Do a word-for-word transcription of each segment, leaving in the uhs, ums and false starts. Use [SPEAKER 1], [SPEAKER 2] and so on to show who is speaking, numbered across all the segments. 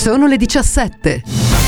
[SPEAKER 1] Sono le diciassette.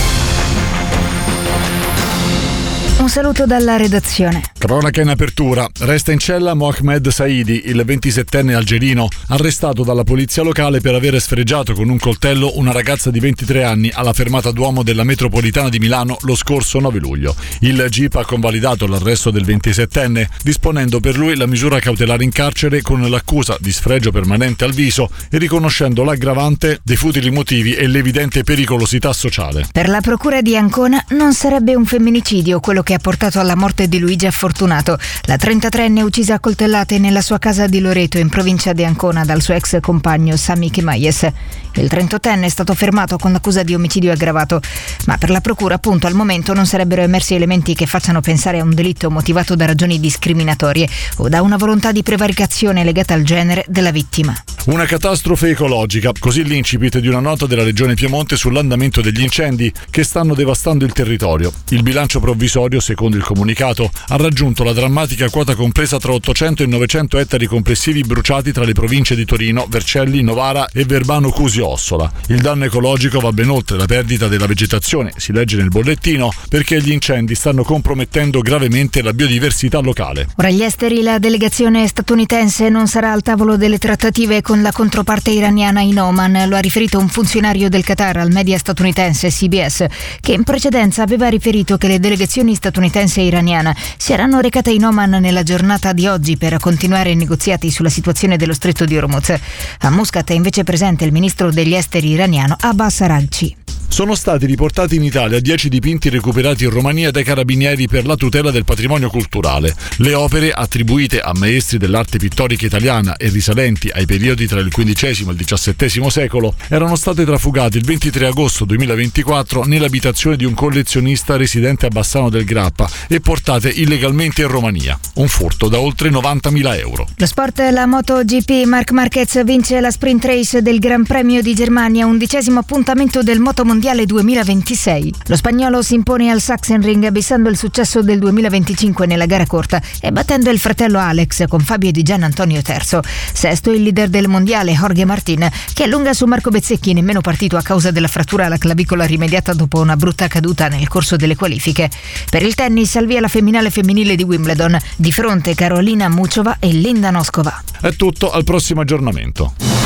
[SPEAKER 2] Un saluto dalla redazione.
[SPEAKER 3] Cronaca in apertura. Resta in cella Mohamed Saidi, il ventisettenne algerino, arrestato dalla polizia locale per aver sfregiato con un coltello una ragazza di ventitré anni alla fermata Duomo della metropolitana di Milano lo scorso nove luglio. Il G I P ha convalidato l'arresto del ventisettenne, disponendo per lui la misura cautelare in carcere con l'accusa di sfregio permanente al viso e riconoscendo l'aggravante dei futili motivi e l'evidente pericolosità sociale.
[SPEAKER 2] Per la procura di Ancona non sarebbe un femminicidio quello che ha portato alla morte di Luigia Fortunato, la trentatreenne uccisa a coltellate nella sua casa di Loreto in provincia di Ancona dal suo ex compagno Sami Chimayes. Il trentottenne è stato fermato con l'accusa di omicidio aggravato, ma per la procura appunto al momento non sarebbero emersi elementi che facciano pensare a un delitto motivato da ragioni discriminatorie o da una volontà di prevaricazione legata al genere della vittima.
[SPEAKER 3] Una catastrofe ecologica, così l'incipit di una nota della Regione Piemonte sull'andamento degli incendi che stanno devastando il territorio. Il bilancio provvisorio, secondo il comunicato, ha raggiunto la drammatica quota compresa tra ottocento e novecento ettari complessivi bruciati tra le province di Torino, Vercelli, Novara e Verbano Cusio Ossola. Il danno ecologico va ben oltre la perdita della vegetazione, si legge nel bollettino, perché gli incendi stanno compromettendo gravemente la biodiversità locale.
[SPEAKER 2] Ora agli esteri, la delegazione statunitense non sarà al tavolo delle trattative con la controparte iraniana in Oman, lo ha riferito un funzionario del Qatar al media statunitense C B S, che in precedenza aveva riferito che le delegazioni statunitense e iraniana si erano recate in Oman nella giornata di oggi per continuare i negoziati sulla situazione dello stretto di Hormuz. A Muscat è invece presente il ministro degli esteri iraniano Abbas Araghchi.
[SPEAKER 3] Sono stati riportati in Italia dieci dipinti recuperati in Romania dai carabinieri per la tutela del patrimonio culturale. Le opere, attribuite a maestri dell'arte pittorica italiana e risalenti ai periodi tra il quindicesimo e il diciassettesimo secolo, erano state trafugate il ventitré agosto duemilaventiquattro nell'abitazione di un collezionista residente a Bassano del Grappa e portate illegalmente in Romania. Un furto da oltre novantamila euro.
[SPEAKER 2] Lo sport, la MotoGP, Marc Marquez vince la sprint race del Gran Premio di Germania, undicesimo appuntamento del Motomondiale duemilaventisei. Lo spagnolo si impone al Sachsenring abissando il successo del duemilaventicinque nella gara corta e battendo il fratello Alex con Fabio Di Giannantonio terzo. Sesto il leader del mondiale Jorge Martin, che allunga su Marco Bezzecchi, nemmeno partito a causa della frattura alla clavicola rimediata dopo una brutta caduta nel corso delle qualifiche. Per il tennis al via la femminale femminile di Wimbledon, di fronte Karolina Muchova e Linda Noskova.
[SPEAKER 3] È tutto, al prossimo aggiornamento.